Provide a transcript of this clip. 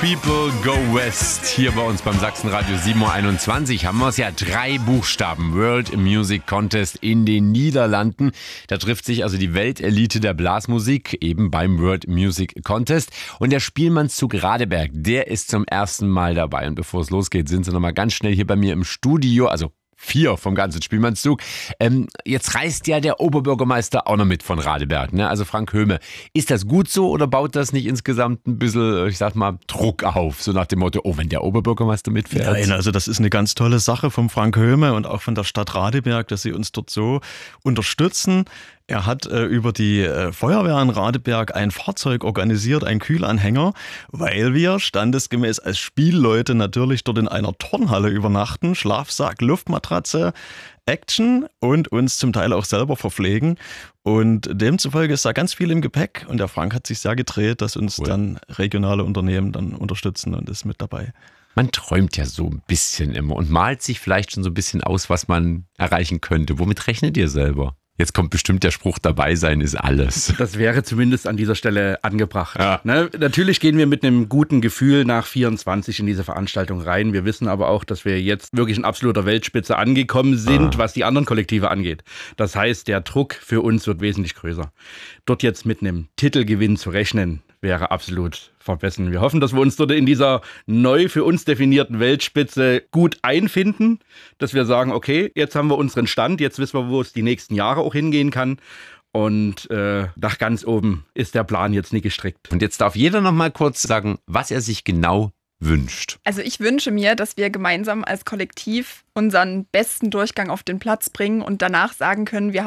People Go West. Hier bei uns beim Sachsenradio 7.21 Uhr haben wir es ja 3 Buchstaben. World Music Contest in den Niederlanden. Da trifft sich also die Weltelite der Blasmusik eben beim World Music Contest. Und der Spielmannszug Radeberg, der ist zum ersten Mal dabei. Und bevor es losgeht, sind sie nochmal ganz schnell hier bei mir im Studio. Also 4 vom ganzen Spielmannszug. Jetzt reist ja der Oberbürgermeister auch noch mit von Radeberg, ne? Also Frank Höhme. Ist das gut so oder baut das nicht insgesamt ein bisschen, ich sag mal, Druck auf? So nach dem Motto, oh, wenn der Oberbürgermeister mitfährt. Nein, also das ist eine ganz tolle Sache vom Frank Höhme und auch von der Stadt Radeberg, dass sie uns dort so unterstützen. Er hat über die Feuerwehr in Radeberg ein Fahrzeug organisiert, einen Kühlanhänger, weil wir standesgemäß als Spielleute natürlich dort in einer Turnhalle übernachten, Schlafsack, Luftmatratze, Action und uns zum Teil auch selber verpflegen. Und demzufolge ist da ganz viel im Gepäck und der Frank hat sich sehr gedreht, dass uns dann regionale Unternehmen dann unterstützen und ist mit dabei. Man träumt ja so ein bisschen immer und malt sich vielleicht schon so ein bisschen aus, was man erreichen könnte. Womit rechnet ihr selber? Jetzt kommt bestimmt der Spruch, dabei sein ist alles. Das wäre zumindest an dieser Stelle angebracht. Ja. Ne? Natürlich gehen wir mit einem guten Gefühl nach 24 in diese Veranstaltung rein. Wir wissen aber auch, dass wir jetzt wirklich in absoluter Weltspitze angekommen sind, was die anderen Kollektive angeht. Das heißt, der Druck für uns wird wesentlich größer. Dort jetzt mit einem Titelgewinn zu rechnen, wäre absolut vermessen. Wir hoffen, dass wir uns dort in dieser neu für uns definierten Weltspitze gut einfinden, dass wir sagen, okay, jetzt haben wir unseren Stand, jetzt wissen wir, wo es die nächsten Jahre auch hingehen kann. Und nach ganz oben ist der Plan jetzt nicht gestrickt. Und jetzt darf jeder noch mal kurz sagen, was er sich genau wünscht. Also ich wünsche mir, dass wir gemeinsam als Kollektiv unseren besten Durchgang auf den Platz bringen und danach sagen können, wir